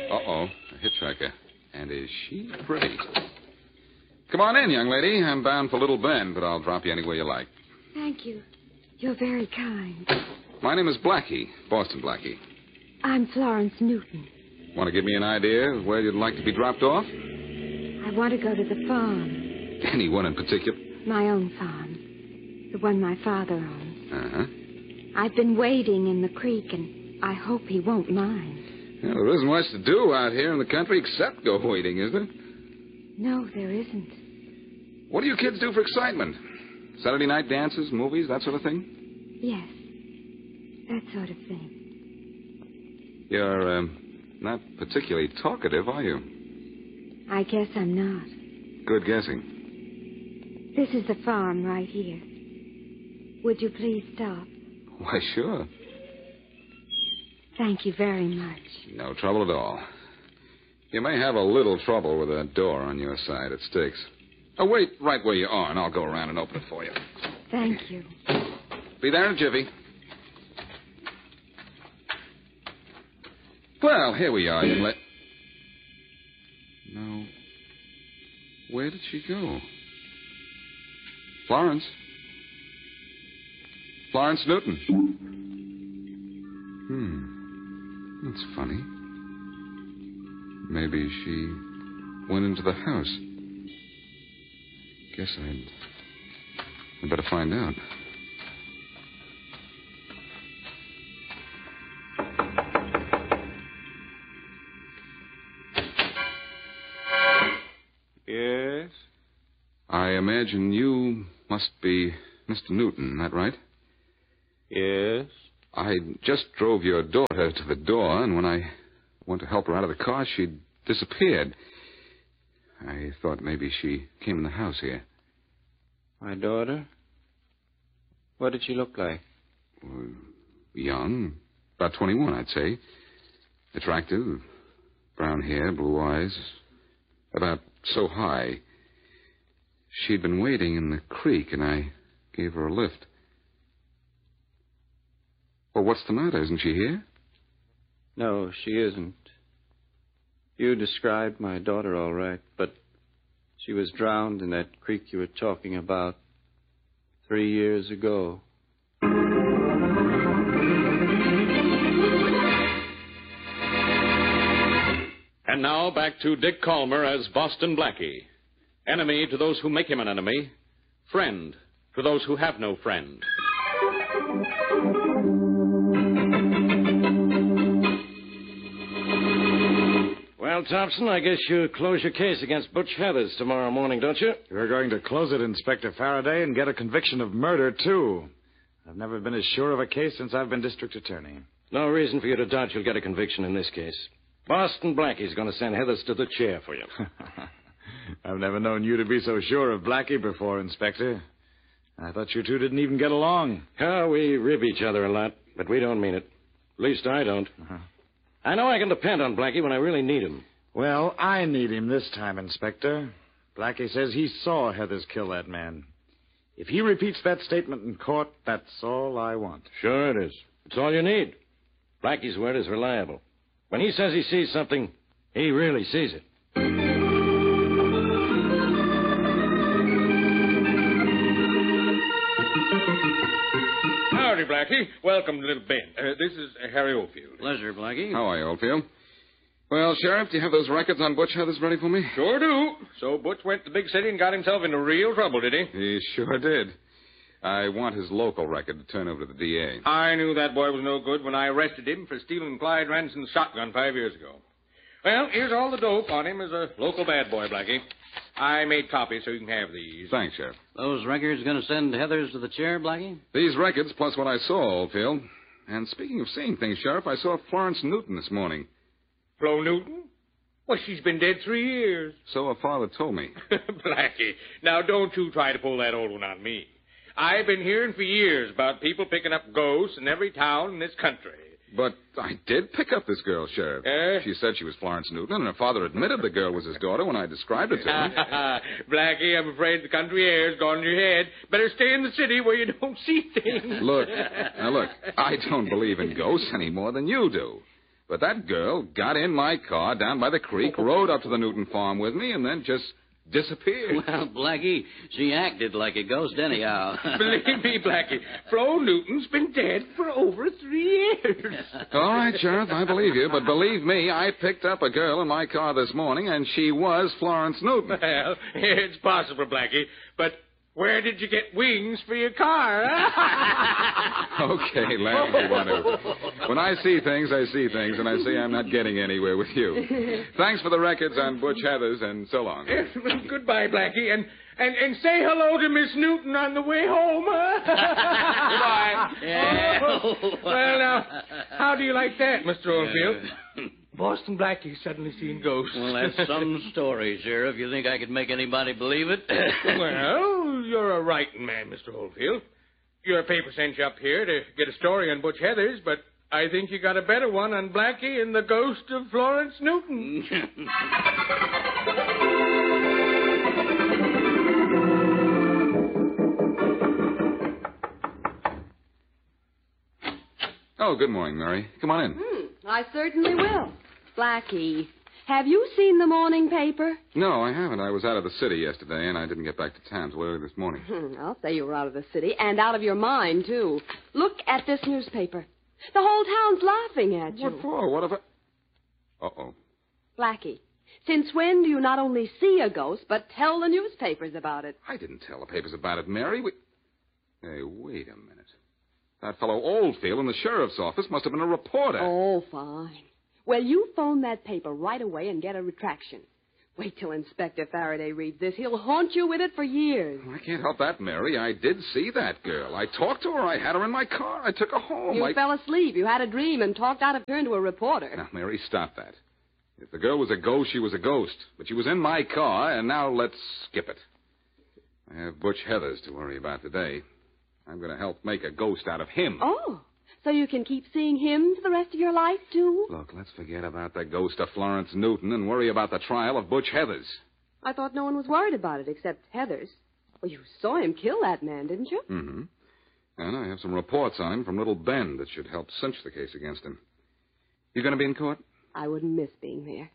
Uh-oh, a hitchhiker. And is she pretty? Come on in, young lady. I'm bound for Little Bend, but I'll drop you anywhere you like. Thank you. You're very kind. My name is Blackie, Boston Blackie. I'm Florence Newton. Want to give me an idea of where you'd like to be dropped off? I want to go to the farm. Anyone in particular? My own farm. The one my father owns. Uh-huh. I've been wading in the creek, and I hope he won't mind. Well, there isn't much to do out here in the country except go wading, is there? No, there isn't. What do you kids do for excitement? Saturday night dances, movies, that sort of thing? Yes, that sort of thing. You're, not particularly talkative, are you? I guess I'm not. Good guessing. This is the farm right here. Would you please stop? Why, sure. Thank you very much. No trouble at all. You may have a little trouble with that door on your side. It sticks. Oh, wait right where you are, and I'll go around and open it for you. Thank you. Be there in a jiffy. Well, here we are, young lady. No. Where did she go? Florence? Florence Newton. That's funny. Maybe she went into the house. Guess I'd better find out. Yes? I imagine you must be Mr. Newton, that right? Yes? I just drove your daughter to the door, and when I went to help her out of the car, she'd disappeared. I thought maybe she came in the house here. My daughter? What did she look like? Young, about 21, I'd say. Attractive, brown hair, blue eyes, about so high. She'd been wading in the creek, and I gave her a lift. Well, what's the matter? Isn't she here? No, she isn't. You described my daughter all right, but she was drowned in that creek you were talking about 3 years ago. And now back to Dick Calmer as Boston Blackie. Enemy to those who make him an enemy. Friend to those who have no friend. Well, Thompson, I guess you close your case against Butch Heathers tomorrow morning, don't you? We're going to close it, Inspector Faraday, and get a conviction of murder, too. I've never been as sure of a case since I've been district attorney. No reason for you to doubt you'll get a conviction in this case. Boston Blackie's going to send Heathers to the chair for you. I've never known you to be so sure of Blackie before, Inspector. I thought you two didn't even get along. Oh, we rib each other a lot, but we don't mean it. At least I don't. I know I can depend on Blackie when I really need him. Well, I need him this time, Inspector. Blackie says he saw Heathers kill that man. If he repeats that statement in court, that's all I want. Sure it is. It's all you need. Blackie's word is reliable. When he says he sees something, he really sees it. Howdy, Blackie. Welcome to Little Bend. This is Harry Oldfield. Pleasure, Blackie. How are you, Oldfield? Well, Sheriff, do you have those records on Butch Heathers ready for me? Sure do. So Butch went to the big city and got himself into real trouble, did he? He sure did. I want his local record to turn over to the DA. I knew that boy was no good when I arrested him for stealing Clyde Ranson's shotgun 5 years ago. Well, here's all the dope on him as a local bad boy, Blackie. I made copies so you can have these. Thanks, Sheriff. Those records going to send Heathers to the chair, Blackie? These records, plus what I saw, Oldfield. And speaking of seeing things, Sheriff, I saw Florence Newton this morning. Flo Newton? Well, she's been dead 3 years. So her father told me. Blackie, now don't you try to pull that old one on me. I've been hearing for years about people picking up ghosts in every town in this country. But I did pick up this girl, Sheriff. She said she was Florence Newton, and her father admitted the girl was his daughter when I described it to him. Blackie, I'm afraid the country air's gone in your head. Better stay in the city where you don't see things. Look, I don't believe in ghosts any more than you do. But that girl got in my car down by the creek, rode up to the Newton farm with me, and then just disappeared. Well, Blackie, she acted like a ghost anyhow. Believe me, Blackie, Flo Newton's been dead for over 3 years. All right, Sheriff, I believe you. But believe me, I picked up a girl in my car this morning, and she was Florence Newton. Well, it's possible, Blackie, but where did you get wings for your car? Okay, laugh if you want to. When I see things, I see things, and I see I'm not getting anywhere with you. Thanks for the records on Butch Heathers, and so long. Goodbye, Blackie, and say hello to Miss Newton on the way home, huh? Goodbye. Yeah. Well, now, how do you like that, Mr. Oldfield? Boston Blackie suddenly seen ghosts. Well, that's some story, Sheriff. You think I could make anybody believe it? Well, you're a writing man, Mr. Oldfield. Your paper sent you up here to get a story on Butch Heathers, but I think you got a better one on Blackie and the ghost of Florence Newton. Oh, good morning, Mary. Come on in. I certainly will. Blackie, have you seen the morning paper? No, I haven't. I was out of the city yesterday, and I didn't get back to town till early this morning. I'll say you were out of the city and out of your mind, too. Look at this newspaper. The whole town's laughing at you. What for? What if I... Uh-oh. Blackie, since when do you not only see a ghost, but tell the newspapers about it? I didn't tell the papers about it, Mary. Hey, wait a minute. That fellow Oldfield in the sheriff's office must have been a reporter. Oh, fine. Well, you phone that paper right away and get a retraction. Wait till Inspector Faraday reads this. He'll haunt you with it for years. I can't help that, Mary. I did see that girl. I talked to her. I had her in my car. I took her home. You fell asleep. You had a dream and talked out of turn to a reporter. Now, Mary, stop that. If the girl was a ghost, she was a ghost. But she was in my car, and now let's skip it. I have Butch Heathers to worry about today. I'm going to help make a ghost out of him. Oh, so you can keep seeing him for the rest of your life, too? Look, let's forget about the ghost of Florence Newton and worry about the trial of Butch Heathers. I thought no one was worried about it except Heathers. Well, you saw him kill that man, didn't you? Mm-hmm. And I have some reports on him from Little Bend that should help cinch the case against him. You going to be in court? I wouldn't miss being there.